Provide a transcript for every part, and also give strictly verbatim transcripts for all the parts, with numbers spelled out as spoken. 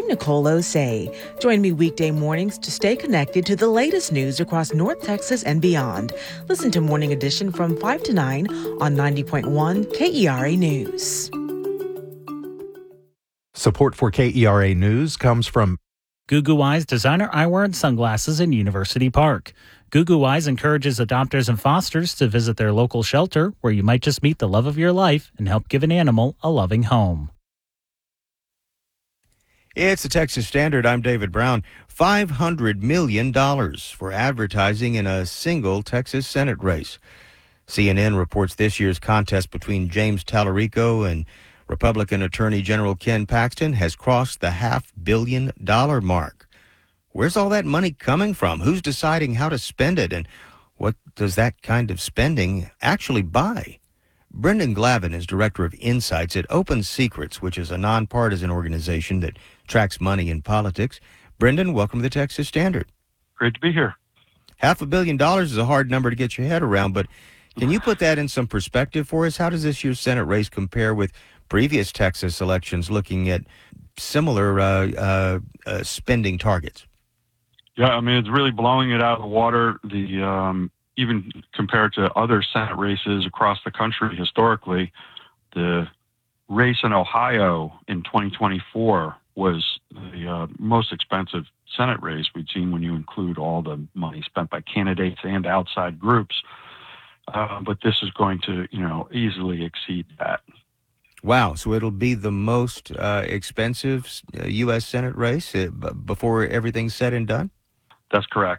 I'm Nicole Osei. Join me weekday mornings to stay connected to the latest news across North Texas and beyond. Listen to Morning Edition from five to nine on ninety point one K E R A News. Support for K E R A News comes from Goo Goo Eyes designer eyewear and sunglasses in University Park. Goo Goo Eyes encourages adopters and fosters to visit their local shelter, where you might just meet the love of your life and help give an animal a loving home. It's the Texas Standard. I'm David Brown. five hundred million dollars for advertising in a single Texas Senate race. C N N reports this year's contest between James Tallarico and Republican Attorney General Ken Paxton has crossed the half billion dollar mark. Where's all that money coming from? Who's deciding how to spend it? And what does that kind of spending actually buy? Brendan Glavin is director of Insights at Open Secrets, which is a nonpartisan organization that tracks money in politics. Brendan, welcome to the Texas Standard. Great to be here. Half a billion dollars is a hard number to get your head around, but can you put that in some perspective for us? How does this year's Senate race compare with previous Texas elections looking at similar uh, uh, uh, spending targets? Yeah, I mean, it's really blowing it out of the water. The um, even compared to other Senate races across the country historically, the race in Ohio in twenty twenty-four was the uh, most expensive Senate race we'd seen when you include all the money spent by candidates and outside groups. Uh, but this is going to, you know, easily exceed that. Wow. So it'll be the most uh, expensive uh, U S Senate race uh, b- before everything's said and done? That's correct.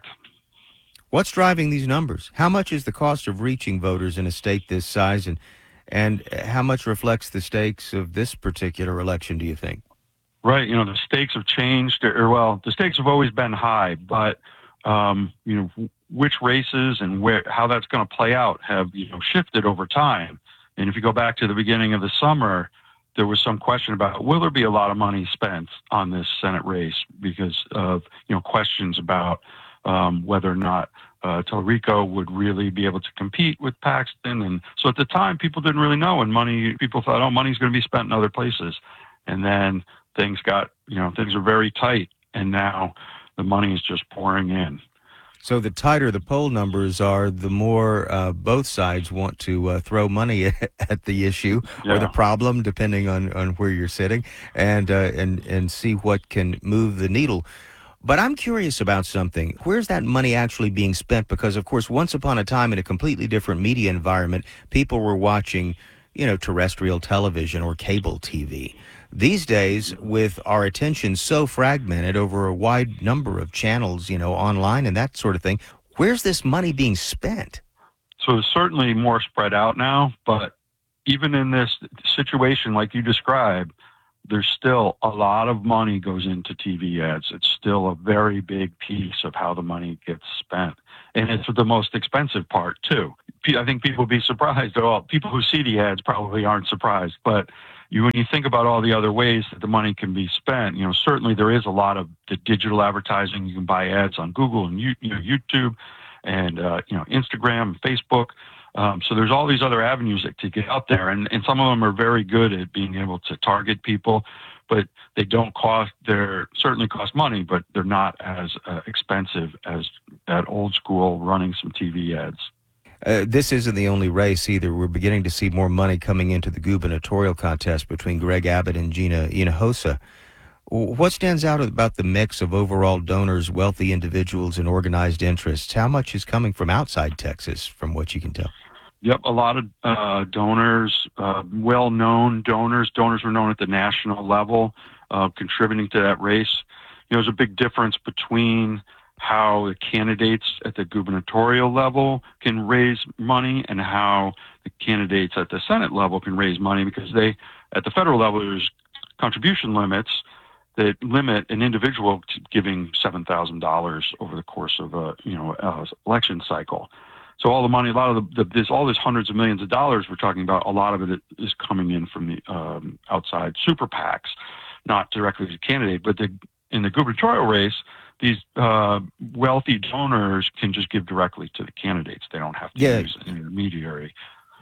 What's driving these numbers? How much is the cost of reaching voters in a state this size, and and how much reflects the stakes of this particular election, do you think? Right. You know, the stakes have changed, or well, the stakes have always been high, but, um, you know, which races and where, how that's going to play out have, you know, shifted over time. And if you go back to the beginning of the summer, there was some question about, will there be a lot of money spent on this Senate race because of, you know, questions about um, whether or not uh, Tallarico would really be able to compete with Paxton. And so at the time, people didn't really know, and money, people thought, oh, money's going to be spent in other places. And then things got, you know, things are very tight, and now the money is just pouring in. So the tighter the poll numbers are, the more uh, both sides want to uh, throw money at the issue yeah. or the problem, depending on, on where you're sitting, and uh, and and see what can move the needle. But I'm curious about something. Where's that money actually being spent? Because, of course, once upon a time in a completely different media environment, people were watching, you know, terrestrial television or cable T V. These days, with our attention so fragmented over a wide number of channels, you know, online and that sort of thing, where's this money being spent? So it's certainly more spread out now, but even in this situation like you described, there's still a lot of money goes into T V ads. It's still a very big piece of how the money gets spent. And it's the most expensive part, too. I think people will be surprised. Well, people who see the ads probably aren't surprised, but You, when you think about all the other ways that the money can be spent, you know, certainly there is a lot of the digital advertising. You can buy ads on Google and you, you know, YouTube and, uh, you know, Instagram and Facebook. Um, so there's all these other avenues that to get out there. And, and some of them are very good at being able to target people, but they don't cost, they're certainly cost money, but they're not as uh, expensive as that old school running some T V ads. Uh, this isn't the only race either. We're beginning to see more money coming into the gubernatorial contest between Greg Abbott and Gina Hinojosa. What stands out about the mix of overall donors, wealthy individuals, and organized interests? How much is coming from outside Texas, from what you can tell? Yep, a lot of uh, donors, uh, well-known donors. Donors were known at the national level, uh, contributing to that race. You know, there's a big difference between how the candidates at the gubernatorial level can raise money and how the candidates at the Senate level can raise money, because they, at the federal level, there's contribution limits that limit an individual to giving seven thousand dollars over the course of a, you know, uh, election cycle. So all the money, a lot of the, the this, all this hundreds of millions of dollars we're talking about, a lot of it is coming in from the um, outside super PACs, not directly to the candidate, but the, in the gubernatorial race, these uh, wealthy donors can just give directly to the candidates. They don't have to yeah. use an intermediary.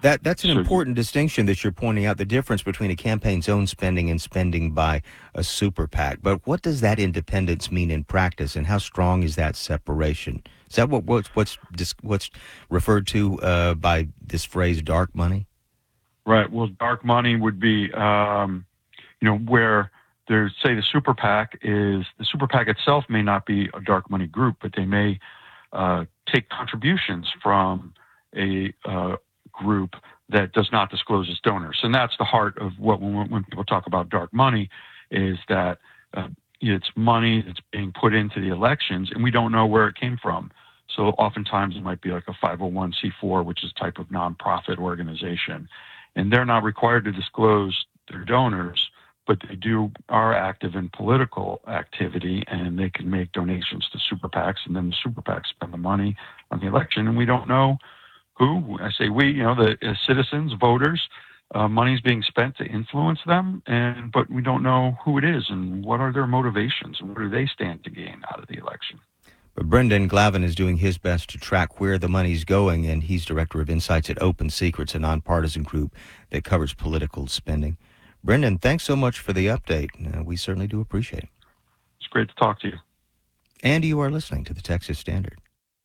That That's an So- important distinction that you're pointing out, the difference between a campaign's own spending and spending by a super PAC. But what does that independence mean in practice, and how strong is that separation? Is that what what's what's, dis- what's referred to uh, by this phrase, dark money? Right. Well, dark money would be, um, you know, where there's, say, the super PAC is, the super PAC itself may not be a dark money group, but they may uh, take contributions from a uh, group that does not disclose its donors. And that's the heart of what, when, when people talk about dark money, is that uh, it's money that's being put into the elections, and we don't know where it came from. So oftentimes it might be like a five oh one c four, which is a type of nonprofit organization. And they're not required to disclose their donors, but they do are active in political activity, and they can make donations to super PACs, and then the super PACs spend the money on the election. And we don't know who, I say we, you know, the uh, citizens, voters, uh, money's being spent to influence them, and but we don't know who it is and what are their motivations and what do they stand to gain out of the election. But Brendan Glavin is doing his best to track where the money's going, and he's director of insights at Open Secrets, a nonpartisan group that covers political spending. Brendan, thanks so much for the update. Uh, we certainly do appreciate it. It's great to talk to you. And you are listening to the Texas Standard.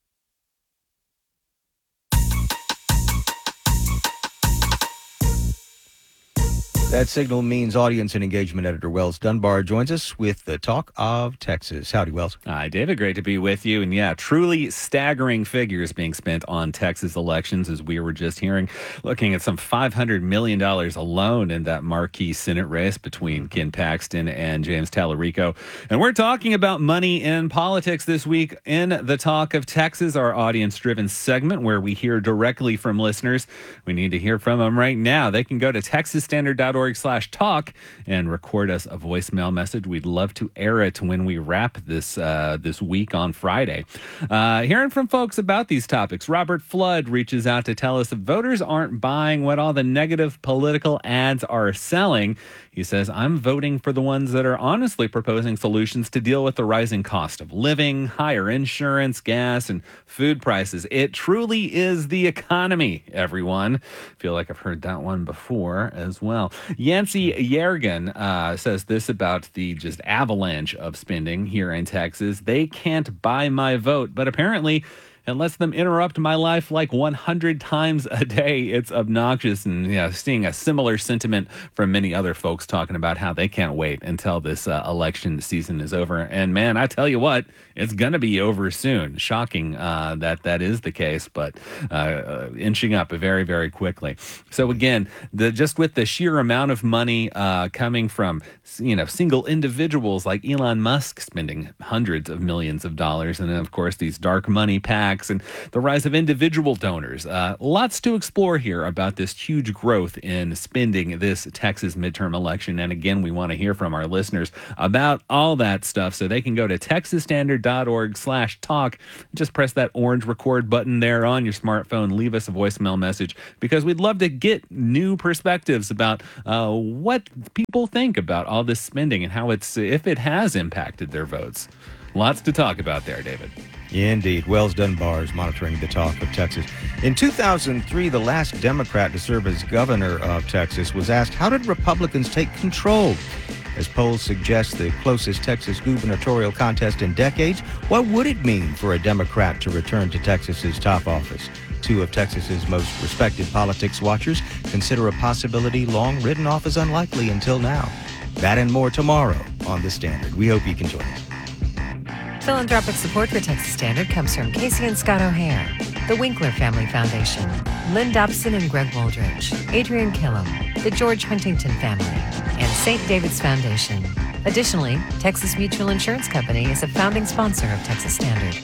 That signal means audience and engagement editor Wells Dunbar joins us with the Talk of Texas. Howdy, Wells. Hi, David. Great to be with you. And yeah, truly staggering figures being spent on Texas elections, as we were just hearing, looking at some five hundred million dollars alone in that marquee Senate race between Ken Paxton and James Tallarico. And we're talking about money in politics this week in the Talk of Texas, our audience-driven segment where we hear directly from listeners. We need to hear from them right now. They can go to texas standard dot org slash talk and record us a voicemail message. We'd love to air it when we wrap this uh, this week on Friday. Uh, hearing from folks about these topics, Robert Flood reaches out to tell us that voters aren't buying what all the negative political ads are selling. He says, I'm voting for the ones that are honestly proposing solutions to deal with the rising cost of living, higher insurance, gas, and food prices. It truly is the economy, everyone. Feel like I've heard that one before as well. Yancey Yergin uh, says this about the just avalanche of spending here in Texas. They can't buy my vote, but apparently it lets them interrupt my life like one hundred times a day. It's obnoxious. And yeah, seeing a similar sentiment from many other folks talking about how they can't wait until this uh, election season is over. And man, I tell you what, it's going to be over soon. Shocking uh, that that is the case, but uh, uh, inching up very, very quickly. So again, the just with the sheer amount of money uh, coming from, you know, single individuals like Elon Musk spending hundreds of millions of dollars, and then of course these dark money PACs and the rise of individual donors. Uh, lots to explore here about this huge growth in spending this Texas midterm election. And again, we want to hear from our listeners about all that stuff. So they can go to texas standard dot org slash talk. Just press that orange record button there on your smartphone. Leave us a voicemail message because we'd love to get new perspectives about uh, what people think about all this spending and how it's, if it has impacted their votes. Lots to talk about there, David. Yeah, indeed. Wells Dunbar is monitoring the Talk of Texas. In two thousand three, the last Democrat to serve as governor of Texas was asked, how did Republicans take control? As polls suggest the closest Texas gubernatorial contest in decades, what would it mean for a Democrat to return to Texas's top office? Two of Texas's most respected politics watchers consider a possibility long written off as unlikely until now. That and more tomorrow on The Standard. We hope you can join us. Philanthropic support for Texas Standard comes from Casey and Scott O'Hare, the Winkler Family Foundation, Lynn Dobson and Greg Wooldridge, Adrian Killam, the George Huntington family, and Saint David's Foundation. Additionally, Texas Mutual Insurance Company is a founding sponsor of Texas Standard.